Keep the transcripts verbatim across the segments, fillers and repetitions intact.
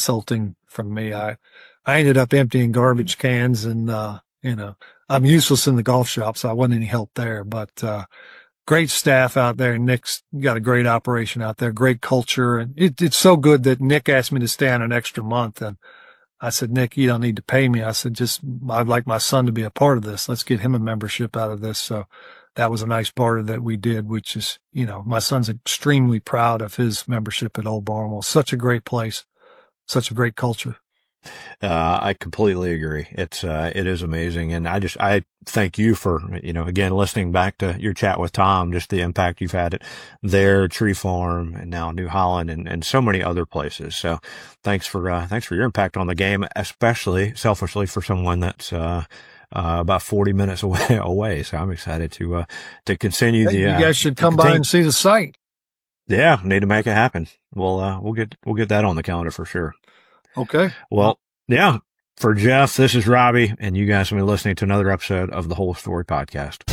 consulting from me. I, I ended up emptying garbage cans and, uh, you know, I'm useless in the golf shop, so I wasn't any help there, but, uh, great staff out there. Nick's got a great operation out there, great culture. And it, it's so good that Nick asked me to stay on an extra month. And I said, Nick, you don't need to pay me. I said, just, I'd like my son to be a part of this. Let's get him a membership out of this. So that was a nice part of that we did, which is, you know, my son's extremely proud of his membership at Old Barnwell. Such a great place, such a great culture. Uh, I completely agree. It's, uh, it is amazing. And I just, I thank you for, you know, again, listening back to your chat with Tom, just the impact you've had at there, Tree Farm, and now New Holland, and, and so many other places. So thanks for, uh, thanks for your impact on the game, especially selfishly for someone that's, uh, Uh, about forty minutes away, away. So I'm excited to, uh, to continue hey, the, uh, you guys should come by and see the site. Yeah. Need to make it happen. We'll, uh, we'll get, we'll get that on the calendar for sure. Okay. Well, yeah. For Jeff, this is Robbie, and you guys will be listening to another episode of the Whole Story Podcast.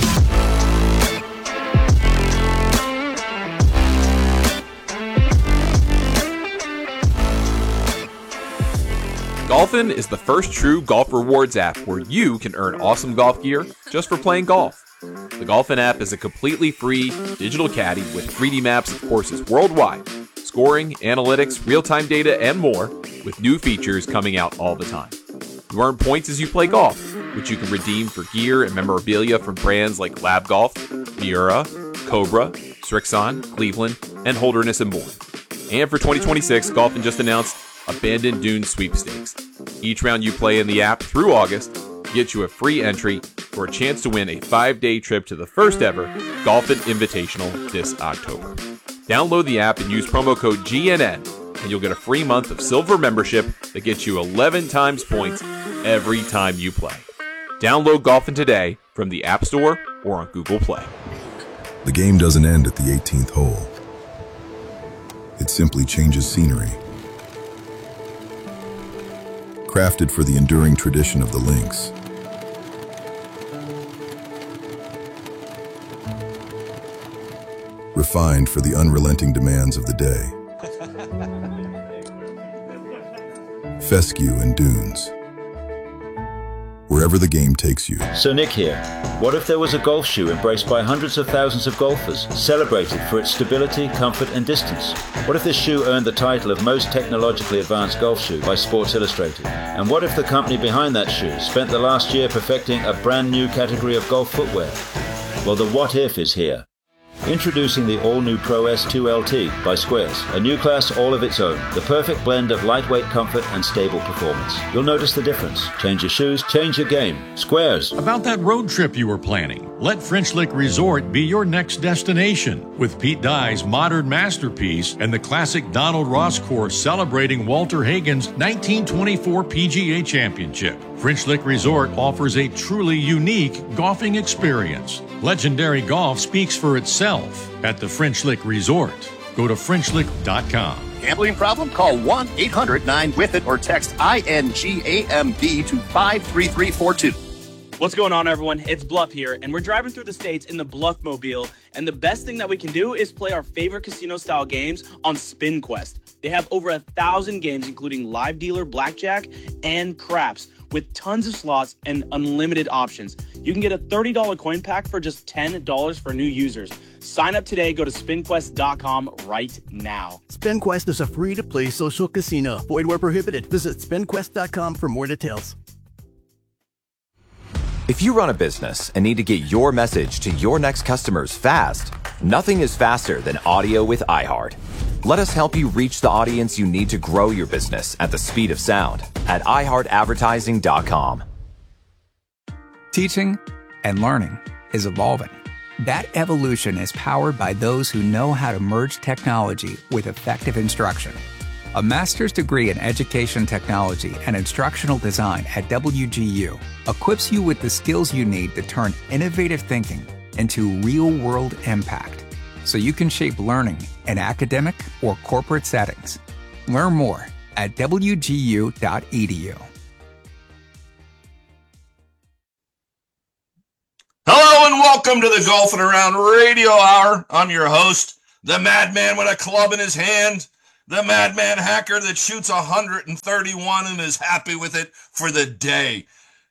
Golfin is the first true golf rewards app where you can earn awesome golf gear just for playing golf. The Golfin app is a completely free digital caddy with three D maps of courses worldwide, scoring, analytics, real-time data, and more, with new features coming out all the time. You earn points as you play golf, which you can redeem for gear and memorabilia from brands like Lab Golf, Miura, Cobra, Srixon, Cleveland, and Holderness and more. And for twenty twenty-six, Golfin just announced Abandoned Dunes Sweepstakes. Each round you play in the app through August gets you a free entry for a chance to win a five-day trip to the first ever Golfin Invitational this October. Download the app and use promo code G N N, and you'll get a free month of silver membership that gets you eleven times points every time you play. Download Golfin today from the App Store or on Google Play. The game doesn't end at the eighteenth hole. It simply changes scenery. Crafted for the enduring tradition of the links. Refined for the unrelenting demands of the day. Fescue and Dunes. Wherever the game takes you. So Nick here. What if there was a golf shoe embraced by hundreds of thousands of golfers, celebrated for its stability, comfort, and distance? What if this shoe earned the title of most technologically advanced golf shoe by Sports Illustrated? And what if the company behind that shoe spent the last year perfecting a brand new category of golf footwear? Well, the what if is here. Introducing the all-new Pro S two L T by Squares, a new class all of its own, the perfect blend of lightweight comfort and stable performance. You'll notice the difference. Change your shoes, change your game. Squares. About that road trip you were planning, let French Lick Resort be your next destination. With Pete Dye's modern masterpiece and the classic Donald Ross course celebrating Walter Hagen's nineteen twenty-four P G A Championship. French Lick Resort offers a truly unique golfing experience. Legendary golf speaks for itself at the French Lick Resort. Go to French Lick dot com. Gambling problem? Call one eight hundred nine with it or text I N G A M B to five three three four two. What's going on, everyone? It's Bluff here, and we're driving through the states in the Bluff Mobile, and the best thing that we can do is play our favorite casino-style games on Spin Quest. They have over a thousand games, including live dealer, blackjack, and craps, with tons of slots and unlimited options. You can get a thirty dollars coin pack for just ten dollars for new users. Sign up today. Go to spin quest dot com right now. SpinQuest is a free-to-play social casino. Void where prohibited. Visit spin quest dot com for more details. If you run a business and need to get your message to your next customers fast, nothing is faster than audio with iHeart. Let us help you reach the audience you need to grow your business at the speed of sound at i heart advertising dot com. Teaching and learning is evolving. That evolution is powered by those who know how to merge technology with effective instruction. A master's degree in education technology and instructional design at W G U equips you with the skills you need to turn innovative thinking into real-world impact, so you can shape learning in academic or corporate settings. Learn more at w g u dot e d u. Hello and welcome to the Golfing Around Radio Hour. I'm your host, the madman with a club in his hand, The madman hacker that shoots one hundred thirty-one and is happy with it for the day.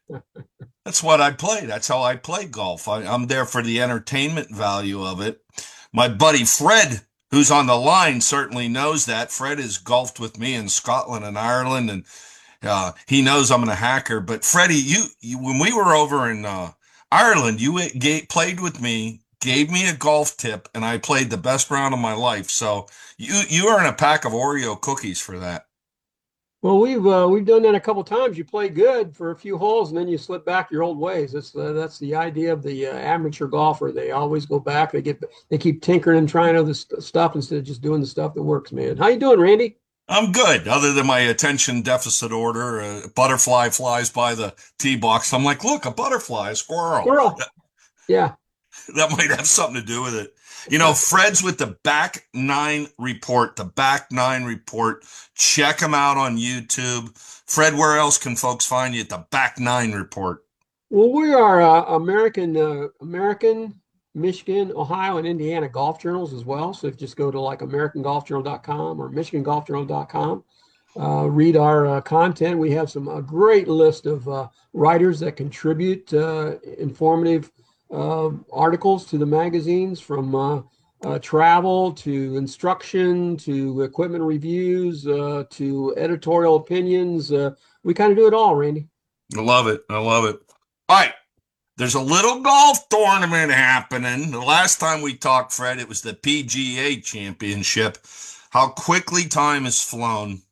That's what I play. That's how I play golf. I, I'm there for the entertainment value of it. My buddy Fred, who's on the line, certainly knows that. Fred has golfed with me in Scotland and Ireland, and uh, he knows I'm a hacker. But Freddie, you, you when we were over in uh, Ireland, you g- played with me, gave me a golf tip, and I played the best round of my life. So you you earn a pack of Oreo cookies for that. Well, we've uh, we've done that a couple times. You play good for a few holes, and then you slip back your old ways. That's uh, that's the idea of the uh, amateur golfer. They always go back. They get they keep tinkering and trying other st- stuff instead of just doing the stuff that works. Man, how you doing, Randy? I'm good. Other than my attention deficit order, a butterfly flies by the tee box. I'm like, look, a butterfly, a squirrel. Squirrel. That, yeah, that might have something to do with it. You know, Fred's with the Back Nine Report, the Back Nine Report. Check him out on YouTube. Fred, where else can folks find you at the Back Nine Report? Well, we are uh, American, uh, American, Michigan, Ohio, and Indiana golf journals as well. So if you just go to like American Golf Journal dot com or Michigan Golf Journal dot com, uh, read our uh, content. We have some a great list of uh, writers that contribute uh, informative Uh, articles to the magazines, from uh, uh, travel to instruction to equipment reviews uh, to editorial opinions. Uh, we kind of do it all, Randy. I love it. I love it. All right. There's a little golf tournament happening. The last time we talked, Fred, it was the P G A Championship. How quickly time has flown.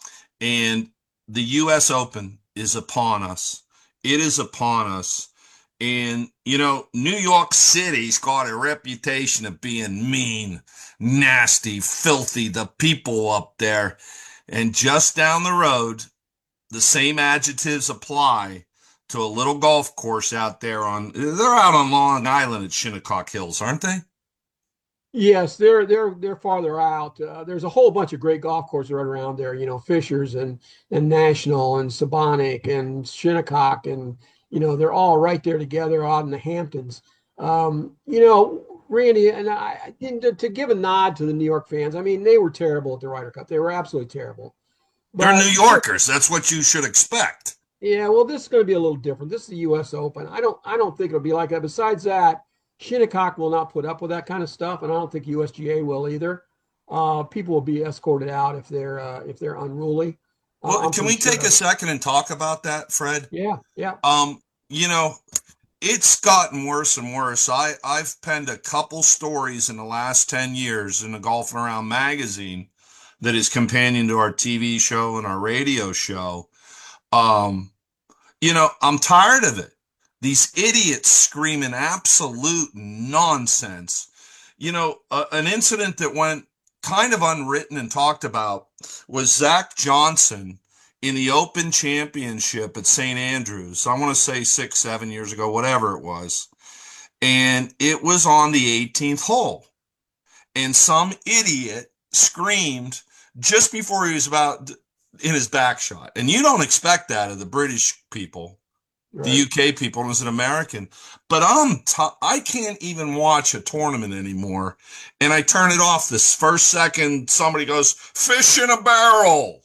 And the U S Open is upon us. It is upon us. And, you know, New York City's got a reputation of being mean, nasty, filthy, the people up there. And just down the road, the same adjectives apply to a little golf course out there on, they're out on Long Island at Shinnecock Hills, aren't they? Yes, they're they're they're farther out. Uh, there's a whole bunch of great golf courses right around there. You know, Fishers and and National and Sabonic and Shinnecock, and you know they're all right there together out in the Hamptons. Um, you know, Randy, and I to, to give a nod to the New York fans. I mean, they were terrible at the Ryder Cup. They were absolutely terrible. But, they're New Yorkers. That's what you should expect. Yeah, well, this is going to be a little different. This is the U S Open. I don't I don't think it'll be like that. Besides that, Shinnecock will not put up with that kind of stuff, and I don't think U S G A will either. Uh, people will be escorted out if they're uh, if they're unruly. Well, uh, can we take a second and talk about that, Fred? Yeah, yeah. Um, you know, it's gotten worse and worse. I I've penned a couple stories in the last ten years in the Golfing Around magazine that is companion to our T V show and our radio show. Um, you know, I'm tired of it. These idiots screaming absolute nonsense. You know, uh, an incident that went kind of unwritten and talked about was Zach Johnson in the Open Championship at Saint Andrews. I want to say six, seven years ago, whatever it was. And it was on the eighteenth hole. And some idiot screamed just before he was about in his back shot. And you don't expect that of the British people. Right. The U K people as an American, but I'm t- I can't even watch a tournament anymore, and I turn it off this first second somebody goes fish in a barrel.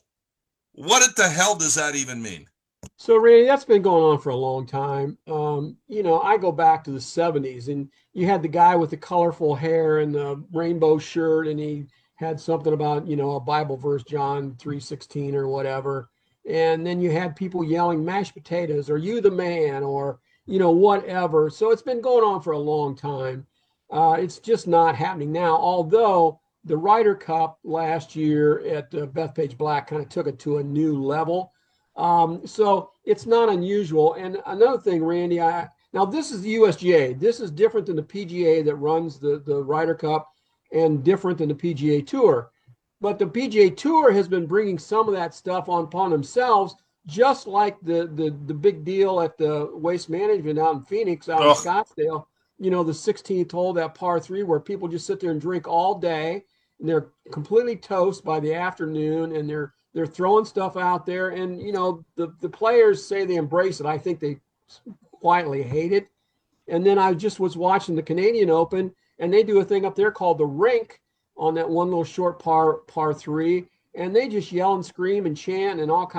What the hell does that even mean? So, Randy, that's been going on for a long time. Um, you know, I go back to the seventies, and you had the guy with the colorful hair and the rainbow shirt, and he had something about, you know, a Bible verse, John three sixteen or whatever. And then you had people yelling mashed potatoes, or you the man, or, you know, whatever. So it's been going on for a long time. Uh, it's just not happening now. Although the Ryder Cup last year at uh, Bethpage Black kind of took it to a new level. Um, so it's not unusual. And another thing, Randy, I, now this is the U S G A. This is different than the P G A that runs the, the Ryder Cup, and different than the P G A Tour. But the P G A Tour has been bringing some of that stuff on upon themselves, just like the the the big deal at the Waste Management out in Phoenix, out oh. in Scottsdale. You know, the sixteenth hole, that par three, where people just sit there and drink all day, and they're completely toast by the afternoon, and they're they're throwing stuff out there. And you know, the the players say they embrace it. I think they quietly hate it. And then I just was watching the Canadian Open, and they do a thing up there called the Rink on that one little short par par three, and they just yell and scream and chant and all kinds